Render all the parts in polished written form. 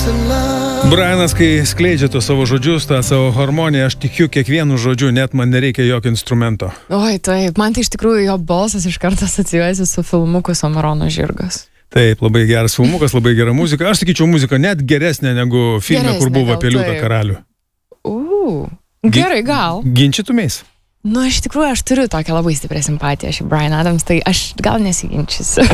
Brianas, kai skleidžia to savo žodžius, tą savo harmoniją, aš tikiu kiekvienu žodžiu, net man nereikia jokio instrumento. Oi, taip, man tai iš tikrųjų jo balsas iš karto asocijuojasi su filmuku Samarono žirgas. Taip, labai geras filmukas, labai gera muzika. Aš sakyčiau, muzika net geresnė negu filme, kur buvo apie liūtą karalių. Gerai, gal. Ginčytumės? Nu, iš tikrųjų, aš turiu tokią labai stiprią simpatiją šį Bryan Adams, tai aš gal nesiginčysiu.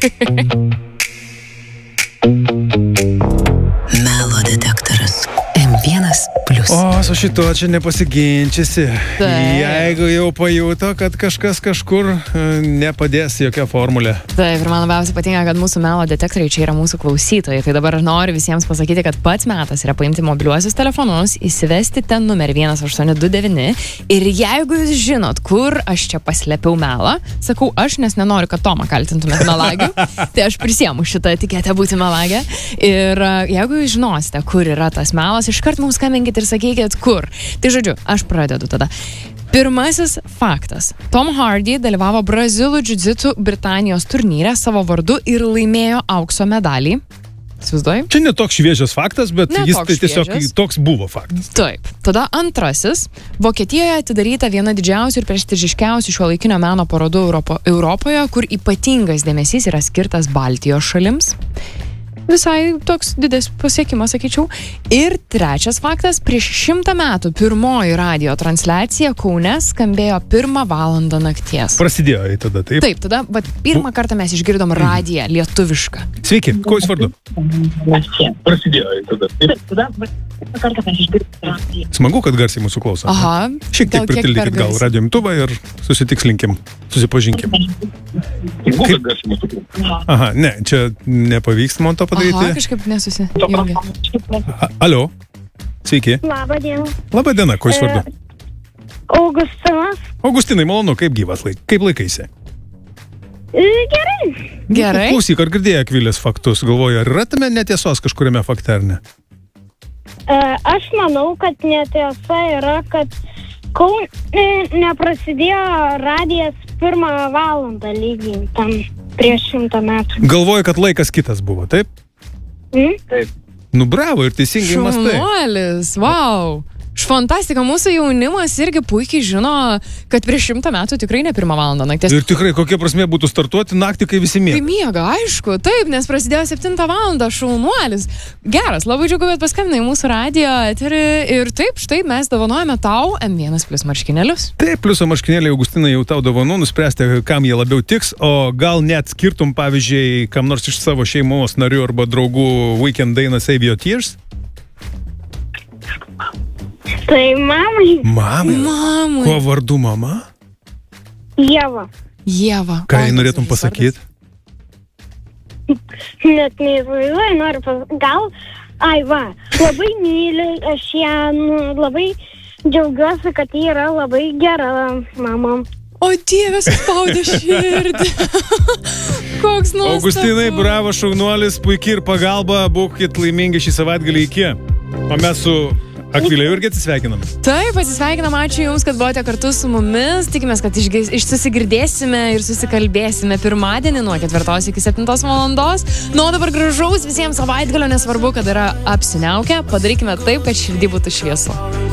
Melo detektoras M1+. O, su šito čia nepasiginčysi. Jeigu jau pajuto, kad kažkas kažkur nepadės jokia formulė. Taip, ir man labiausiai patinka, kad mūsų melo detektoriai čia yra mūsų klausytojai. Tai dabar noriu visiems pasakyti, kad pats metas yra paimti mobiliuosius telefonus, įsivesti ten numerį 1829 ir jeigu jūs žinot, kur aš čia paslėpiau melą, sakau aš, nes nenoriu, kad Tomą kaltintumėt melagiu, tai aš prisiemu šitą etiketę būti melagę. Ir jeigu jūs žinosite, kur yra tas melas, iškart mums skambinkit ir sakykit, kur. Tai žodžiu, aš pradedu tada. Pirmasis faktas. Tom Hardy dalyvavo brazilų džiudžitsu Britanijos turnyre savo vardu ir laimėjo aukso medalį. Įsivaizduoji? Čia ne toks šviežias faktas, bet jis tai tiesiog toks buvo faktas. Taip. Tada antrasis. Vokietijoje atidaryta viena didžiausių ir prestižiškiausių šiuolaikinio meno parodų Europoje, kur ypatingas dėmesys yra skirtas Baltijos šalims. Visai toks didelis pasiekimas, sakyčiau. Ir trečias faktas, prieš 100 metų pirmoji radio transliacija Kaune skambėjo 1 valandą nakties. Prasidėjo tada, taip? Taip, tada, bet pirmą kartą mes išgirdom radiją lietuvišką. Sveiki, kuo jūs vardu? Prasidėjo tada. Taip, tada pirmą kartą mes išgirdom radiją. Smagu, kad garsiai mūsų klauso. Aha. Šiek tiek pritildykit gal radio imtuvą ir susitikslinkim, susipažinkim. Aha, ne, čia nepavyks man to padaryti. Aha, kažkaip nesusijungia. Alio, sveiki. Labą dieną. Labą dieną, kuo jūs vardu? Augustinas. Augustinai, malonu, kaip gyvas kaip laikaisi? Gerai. Gerai. Klausyk, ar girdėjai Akvilės faktus? Galvoju, ar yra tame netiesos kažkuriame fakte, ar ne? Aš manau, kad netiesa yra, kad neprasidėjo radijas 1 valandą lygiai tam prieš 100 metų. Galvoju, kad laikas kitas buvo, taip? Taip. Nu bravo ir teisingai mąstai. Šaunuolis, wow. Fantastika, mūsų jaunimas irgi puikiai žino, kad prieš 100 metų tikrai ne 1 valandą nakties. Ir tikrai, kokia prasmė būtų startuoti naktį, kai visi miega? Kai miega, aišku, taip, nes prasidėjo 7 valandą, šaunuolis. Geras, labai džiugu, kad paskambinai mūsų radijo eterį ir taip, štai mes dovanojame tau M1+ marškinėlius. Taip, pliuso marškinėliai, Augustinai, jau tau dovanų, nuspręsti, kam jie labiau tiks, o gal net skirtum, pavyzdžiui, kam nors iš savo šeimos narių arba draugų Weekend dainą Save Your Tears? Tai mamai. Mamai. Kuo vardu mama? Ieva. Ieva. Ką jai norėtum pasakyti? Net neįsivaizduoju, noriu pasakyti. Gal, va, labai myliu, aš ją labai džiaugiuosi, kad ji yra labai gera mama. O Dieve, suspaudė širdį. Koks nuostabus. Augustinai, bravo, šaunuolis, puikiai ir pagalba, būkit laimingi šį savaitgalį iki. O mes su Akvilė irgi atsisveikinam. Taip, atsisveikinam, ačiū Jums, kad buvote kartu su mumis. Tikimės, kad susigirdėsime ir susikalbėsime pirmadienį nuo 4 iki 7 valandos. Nu, o dabar gražaus visiems savaitgalio, nesvarbu, kad yra apsiniaukę. Padarykime taip, kad širdį būtų šviesu.